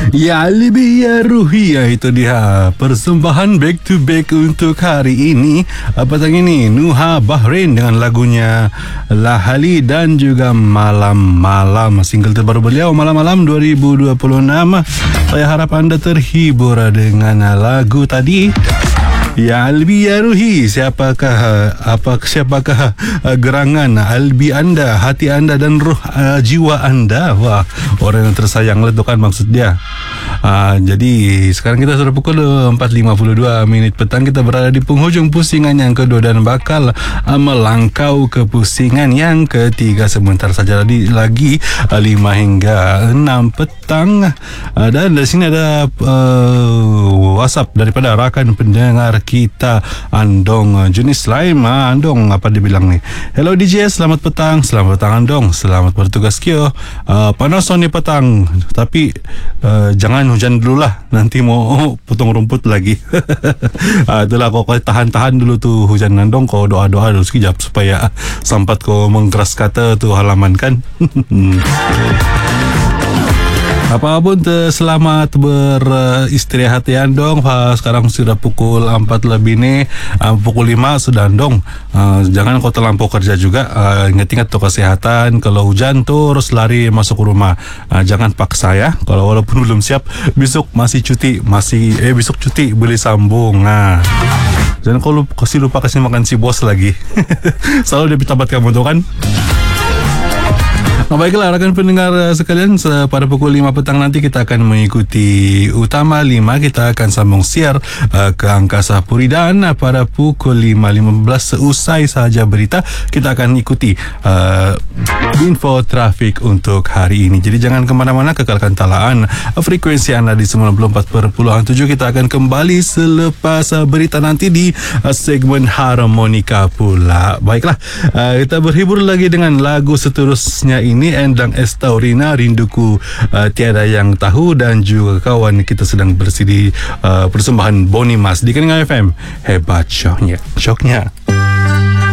Ya lebih ya Ruhi, ya itu dia persembahan back to back untuk hari ini. Petang ini Nuha Bahrain dengan lagunya Lahali dan juga Malam-Malam, single terbaru beliau Malam-Malam 2026. Saya harap anda terhibur dengan lagu tadi. Ya Albi ya Ruhi, siapakah gerangan Albi anda, hati anda dan roh jiwa anda? Wah, orang yang tersayang lah tu kan maksud dia. Jadi sekarang kita sudah pukul 4.52 petang. Kita berada di penghujung pusingan yang kedua dan bakal melangkau ke pusingan yang ketiga sebentar saja lagi 5 hingga 6 petang. Dan di sini ada WhatsApp daripada rakan pendengar kita, Andong Junis Laim. Andong, apa dia bilang ni? Hello DJ, selamat petang. Selamat petang Andong, selamat bertugas kio. Panas ni petang, tapi jangan hujan dulu lah, nanti mau potong rumput lagi. Itulah, kau tahan-tahan dulu tu hujan Andong. Kau doa-doa dulu sekejap supaya sampat kau mengkeras kata tu halaman kan. Apapun selamat beristirahat ya Andong. Sekarang sudah pukul 4 lebih ni, pukul 5 sudah Andong. Jangan kau terlampau kerja juga. Ingat-ingat tu kesehatan. Kalau hujan terus lari masuk rumah. Jangan paksa ya. Kalau walaupun belum siap, besok masih cuti, besok cuti boleh sambung. Jangan kau lupa kasih makan si bos lagi. Selalu dia pitabat kamu tu kan. Baiklah rakan pendengar sekalian, pada pukul 5 petang nanti kita akan mengikuti Utama 5. Kita akan sambung siar ke Angkasa Puri, dan pada pukul 5.15 seusai sahaja berita kita akan ikuti info trafik untuk hari ini. Jadi jangan kemana-mana, kekalkan talaan frekuensi anda di 94.7. Kita akan kembali selepas berita nanti di segmen Harmonika pula. Baiklah, kita berhibur lagi dengan lagu seterusnya ini, Endang Estaurina, Rinduku Tiada Yang Tahu, dan juga kawan kita sedang bersidi persembahan Boni Mas di Keningau FM. Hebat syoknya.